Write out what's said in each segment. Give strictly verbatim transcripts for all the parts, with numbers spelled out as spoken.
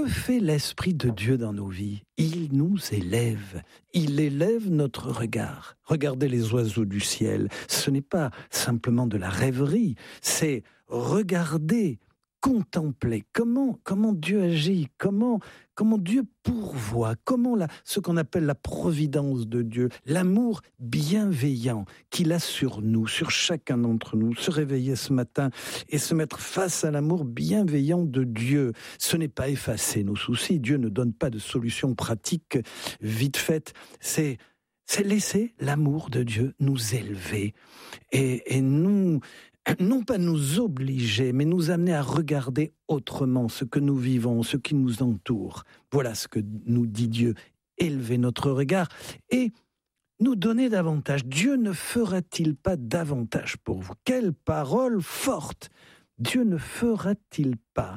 Que fait l'Esprit de Dieu dans nos vies? Il nous élève, il élève notre regard. Regardez les oiseaux du ciel, ce n'est pas simplement de la rêverie, c'est regarder, contempler comment, comment Dieu agit, comment, comment Dieu pourvoit, comment la, ce qu'on appelle la providence de Dieu, l'amour bienveillant qu'il a sur nous, sur chacun d'entre nous, se réveiller ce matin et se mettre face à l'amour bienveillant de Dieu. Ce n'est pas effacer nos soucis, Dieu ne donne pas de solution pratique vite faite, c'est, c'est laisser l'amour de Dieu nous élever et, et nous... non pas nous obliger, mais nous amener à regarder autrement ce que nous vivons, ce qui nous entoure. Voilà ce que nous dit Dieu, élever notre regard et nous donner davantage. Dieu ne fera-t-il pas davantage pour vous? Quelle parole forte! Dieu ne fera-t-il pas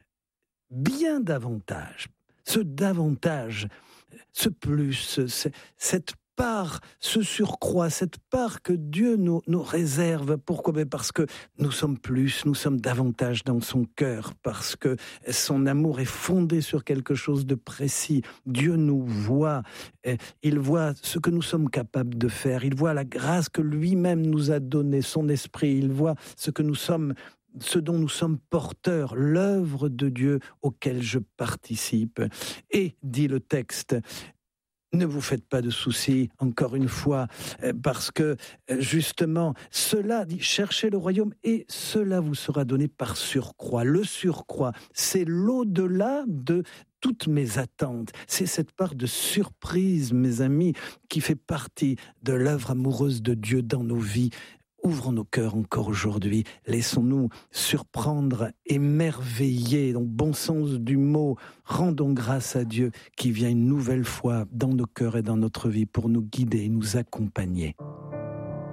bien davantage? Ce davantage, ce plus, cette part, ce surcroît, cette part que Dieu nous, nous réserve. Pourquoi? Parce que nous sommes plus, nous sommes davantage dans son cœur, parce que son amour est fondé sur quelque chose de précis. Dieu nous voit, il voit ce que nous sommes capables de faire, il voit la grâce que lui-même nous a donnée, son esprit, il voit ce que nous sommes, ce dont nous sommes porteurs, l'œuvre de Dieu auquel je participe. Et, dit le texte, ne vous faites pas de soucis, encore une fois, parce que, justement, cela dit, cherchez le royaume et cela vous sera donné par surcroît. Le surcroît, c'est l'au-delà de toutes mes attentes. C'est cette part de surprise, mes amis, qui fait partie de l'œuvre amoureuse de Dieu dans nos vies. Ouvrons nos cœurs encore aujourd'hui, laissons-nous surprendre, émerveiller, dans le bon sens du mot, rendons grâce à Dieu qui vient une nouvelle fois dans nos cœurs et dans notre vie pour nous guider et nous accompagner.